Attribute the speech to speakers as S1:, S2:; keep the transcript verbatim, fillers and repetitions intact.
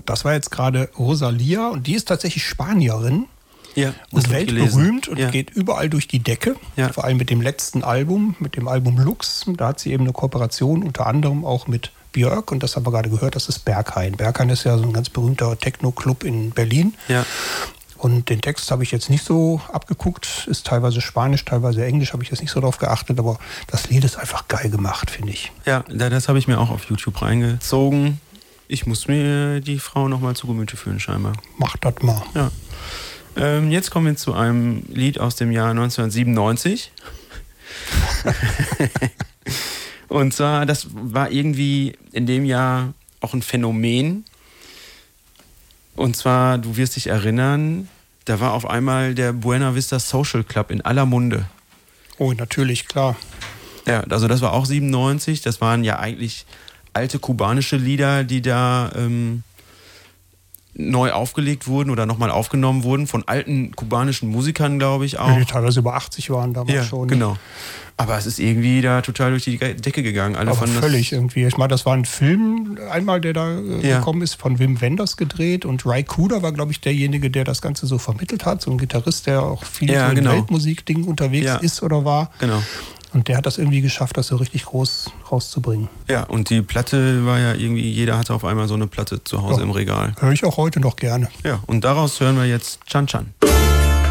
S1: das war jetzt gerade Rosalía und die ist tatsächlich Spanierin.
S2: Ja,
S1: und weltberühmt und
S2: ja.
S1: geht überall durch die Decke.
S2: Ja.
S1: Vor allem mit dem letzten Album, mit dem Album Lux. Da hat sie eben eine Kooperation, unter anderem auch mit Björk. Und das haben wir gerade gehört, das ist Berghain. Berghain ist ja so ein ganz berühmter Techno-Club in Berlin.
S2: Ja.
S1: Und den Text habe ich jetzt nicht so abgeguckt. Ist teilweise Spanisch, teilweise Englisch, habe ich jetzt nicht so drauf geachtet. Aber das Lied ist einfach geil gemacht, finde ich.
S2: Ja, das habe ich mir auch auf YouTube reingezogen. Ich muss mir die Frau nochmal zu Gemüte führen, scheinbar.
S1: Mach das mal.
S2: Ja. Ähm, jetzt kommen wir zu einem Lied aus dem Jahr neunzehnhundertsiebenundneunzig. Und zwar, das war irgendwie in dem Jahr auch ein Phänomen. Und zwar, du wirst dich erinnern, da war auf einmal der Buena Vista Social Club in aller Munde.
S1: Oh, natürlich, klar.
S2: Ja, also das war auch siebenundneunzig. Das waren ja eigentlich alte kubanische Lieder, die da ähm, neu aufgelegt wurden oder nochmal aufgenommen wurden von alten kubanischen Musikern, glaube ich auch.
S1: Die teilweise über achtzig waren damals
S2: ja,
S1: schon.
S2: Genau. Aber es ist irgendwie da total durch die Decke gegangen. Alle
S1: Aber
S2: fanden
S1: völlig
S2: das
S1: irgendwie. Ich meine, das war ein Film einmal, der da äh,
S2: Ja.
S1: gekommen ist, von Wim Wenders gedreht. Und Ry Cooder war, glaube ich, derjenige, der das Ganze so vermittelt hat. So ein Gitarrist, der auch viel
S2: Ja,
S1: so in
S2: genau.
S1: Weltmusikdingen unterwegs
S2: Ja.
S1: ist oder war.
S2: Genau.
S1: Und der hat das irgendwie geschafft, das so richtig groß rauszubringen.
S2: Ja, und die Platte war ja irgendwie, jeder hatte auf einmal so eine Platte zu Hause
S1: Ja.
S2: im Regal.
S1: Höre ich auch heute noch gerne.
S2: Ja, und daraus hören wir jetzt Chan Chan.